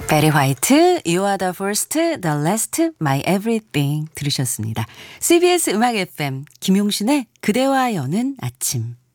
베리 화이트, You are the first, the last, my everything 들으셨습니다. CBS 음악 FM 김용신의 그대와 여는 아침.